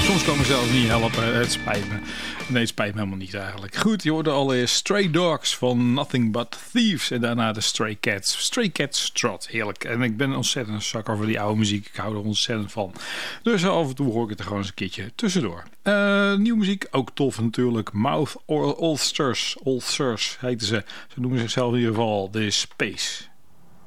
Soms komen ze zelfs niet helpen. Het spijt me. Nee, het spijt me helemaal niet eigenlijk. Goed, je hoorde allereerst Stray Dogs van Nothing But Thieves. En daarna de Stray Cats. Stray Cats Trot, heerlijk. En ik ben ontzettend een zakker voor die oude muziek. Ik hou er ontzettend van. Dus af en toe hoor ik het er gewoon eens een keertje tussendoor. Nieuwe muziek, ook tof natuurlijk. Mouth Ulcers heten ze. Ze noemen zichzelf in ieder geval The Space.